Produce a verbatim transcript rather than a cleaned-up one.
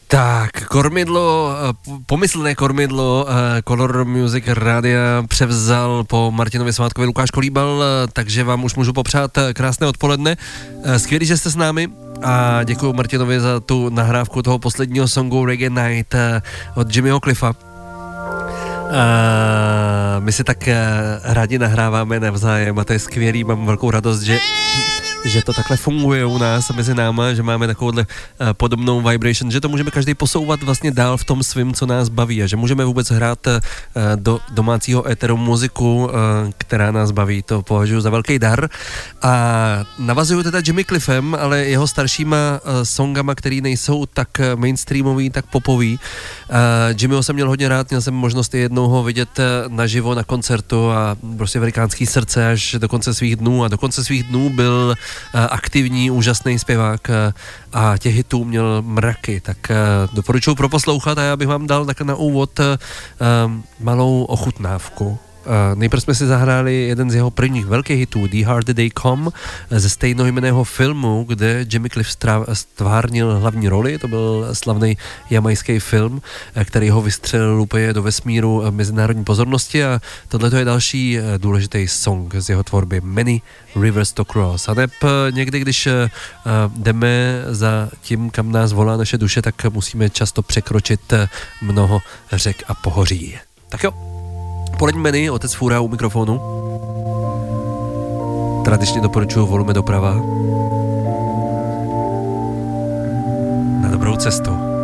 Tak, kormidlo, pomyslné kormidlo Color Music Rádia převzal po Martinovi Svátkovi Lukáš Kolíbal, takže vám už můžu popřát krásné odpoledne. Skvělý, že jste s námi a děkuji Martinovi za tu nahrávku toho posledního songu Reggae Night od Jimmyho Cliffa. Uh, my si tak uh, rádi nahráváme navzájem a to je skvělý, mám velkou radost, že že to takhle funguje u nás a mezi náma, že máme takovouhle uh, podobnou vibration, že to můžeme každý posouvat vlastně dál v tom svým, co nás baví a že můžeme vůbec hrát uh, do domácího éteru muziku, uh, která nás baví, to považuji za velký dar. A navazuju teda Jimmy Cliffem, ale jeho staršíma uh, songama, který nejsou tak mainstreamový, tak popový. Uh, Jimmyho jsem měl hodně rád, měl jsem možnost i jednou ho vidět naživo na koncertu a prostě velikánský srdce až do konce svých dnů a do konce svých dnů byl aktivní, úžasný zpěvák a těch hitů měl mraky, tak doporučuji proposlouchat a já bych vám dal takhle na úvod malou ochutnávku. Uh, nejprve jsme si zahráli jeden z jeho prvních velkých hitů, The Harder They Come, ze stejnojmenného filmu, kde Jimmy Cliff stvárnil hlavní roli, to byl slavný jamajský film, který ho vystřelil úplně do vesmíru mezinárodní pozornosti a tohle je další důležitý song z jeho tvorby, Many Rivers to Cross. A neb někdy, když uh, jdeme za tím, kam nás volá naše duše, tak musíme často překročit mnoho řek a pohoří. Tak jo. Poleďme Many, otec Fůra u mikrofonu. Tradičně doporučuji volume doprava. Na dobrou cestu.